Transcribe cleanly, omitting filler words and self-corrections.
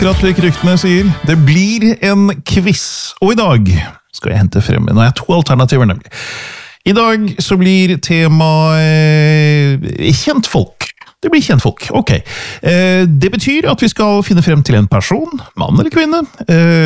Akkurat slik ryktene sier, det blir en quiz, og i dag skal jeg hente frem, nå har jeg 2 alternativer nemlig. I dag så blir tema kjentfolk. Det blir kjentfolk, ok. Det betyr at vi skal finne frem til en person, mann eller kvinne,